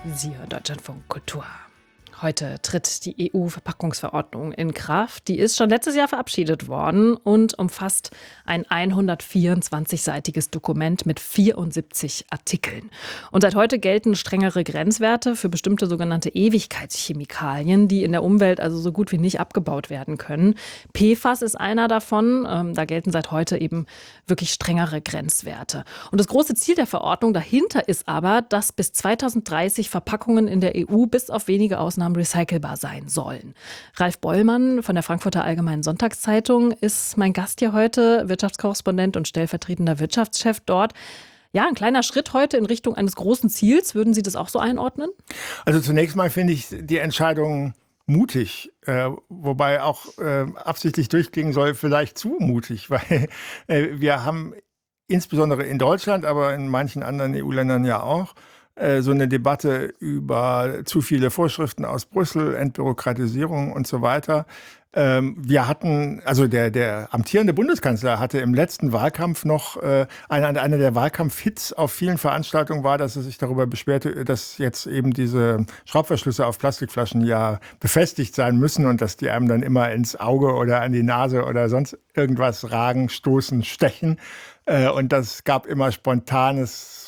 Sie hören Deutschlandfunk Kultur. Heute tritt die EU-Verpackungsverordnung in Kraft. Die ist schon letztes Jahr verabschiedet worden und umfasst ein 124-seitiges Dokument mit 74 Artikeln. Und seit heute gelten strengere Grenzwerte für bestimmte sogenannte Ewigkeitschemikalien, die in der Umwelt also so gut wie nicht abgebaut werden können. PFAS ist einer davon. Da gelten seit heute eben wirklich strengere Grenzwerte. Und das große Ziel der Verordnung dahinter ist aber, dass bis 2030 Verpackungen in der EU bis auf wenige Ausnahmen recycelbar sein sollen. Ralf Bollmann von der Frankfurter Allgemeinen Sonntagszeitung ist mein Gast hier heute, Wirtschaftskorrespondent und stellvertretender Wirtschaftschef dort. Ja, ein kleiner Schritt heute in Richtung eines großen Ziels. Würden Sie das auch so einordnen? Also zunächst mal finde ich die Entscheidung mutig, wobei auch absichtlich durchklingen soll, vielleicht zu mutig, weil wir haben insbesondere in Deutschland, aber in manchen anderen EU-Ländern ja auch, so eine Debatte über zu viele Vorschriften aus Brüssel, Entbürokratisierung und so weiter. Wir hatten, also der amtierende Bundeskanzler hatte im letzten Wahlkampf noch, einer der Wahlkampfhits auf vielen Veranstaltungen war, dass er sich darüber beschwerte, dass jetzt eben diese Schraubverschlüsse auf Plastikflaschen ja befestigt sein müssen und dass die einem dann immer ins Auge oder an die Nase oder sonst irgendwas ragen, stoßen, stechen. Und das gab immer spontanen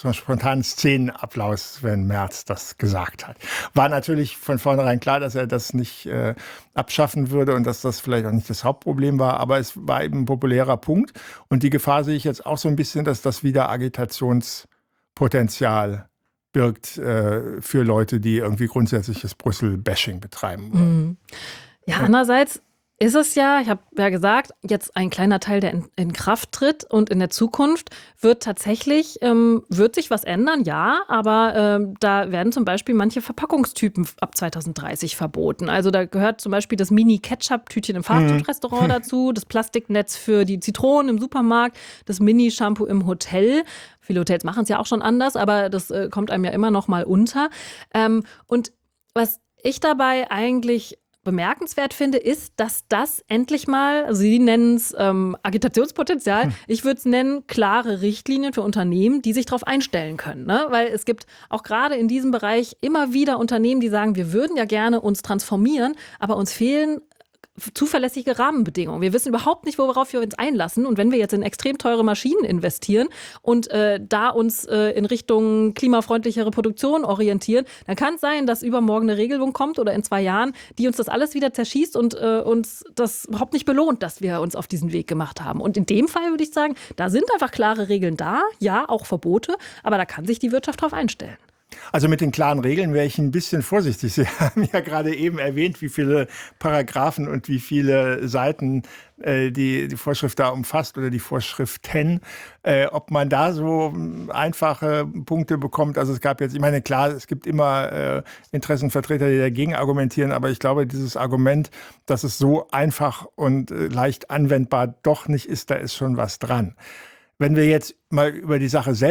Szenenapplaus, wenn Merz das gesagt hat. War natürlich von vornherein klar, dass er das nicht abschaffen würde und dass das vielleicht auch nicht das Hauptproblem war, aber es war eben ein populärer Punkt. Und die Gefahr sehe ich jetzt auch so ein bisschen, dass das wieder Agitationspotenzial birgt für Leute, die irgendwie grundsätzliches Brüssel-Bashing betreiben wollen. Ja, andererseits ist es ja, ich habe ja gesagt, jetzt ein kleiner Teil, der in Kraft tritt, und in der Zukunft wird tatsächlich, wird sich was ändern, ja, aber da werden zum Beispiel manche Verpackungstypen ab 2030 verboten. Also da gehört zum Beispiel das Mini-Ketchup-Tütchen im Fastfood-Restaurant dazu, das Plastiknetz für die Zitronen im Supermarkt, das Mini-Shampoo im Hotel. Viele Hotels machen es ja auch schon anders, aber das kommt einem ja immer noch mal unter. Und was ich dabei eigentlich bemerkenswert finde, ist, dass das endlich mal, also Sie nennen es Agitationspotenzial, ich würde es nennen, klare Richtlinien für Unternehmen, die sich darauf einstellen können. Ne? Weil es gibt auch gerade in diesem Bereich immer wieder Unternehmen, die sagen, wir würden ja gerne uns transformieren, aber uns fehlen zuverlässige Rahmenbedingungen. Wir wissen überhaupt nicht, worauf wir uns einlassen. Und wenn wir jetzt in extrem teure Maschinen investieren und da uns in Richtung klimafreundlichere Produktion orientieren, dann kann es sein, dass übermorgen eine Regelung kommt oder in 2 Jahren, die uns das alles wieder zerschießt und uns das überhaupt nicht belohnt, dass wir uns auf diesen Weg gemacht haben. Und in dem Fall würde ich sagen, da sind einfach klare Regeln da, ja, auch Verbote, aber da kann sich die Wirtschaft drauf einstellen. Also mit den klaren Regeln wäre ich ein bisschen vorsichtig. Sie haben ja gerade eben erwähnt, wie viele Paragraphen und wie viele Seiten die Vorschrift da umfasst oder die Vorschriften. Ob man da so einfache Punkte bekommt. Also es gab jetzt, ich meine, klar, es gibt immer Interessenvertreter, die dagegen argumentieren, aber ich glaube, dieses Argument, dass es so einfach und leicht anwendbar doch nicht ist, da ist schon was dran. Wenn wir jetzt mal über die Sache selbst